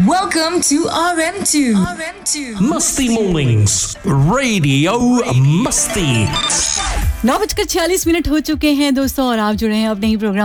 Welcome to RM2. Musty Mornings, Radio Musty. 9:46 हो चुके हैं दोस्तों और आप जुड़े हैं अपने ही प्रोग्राम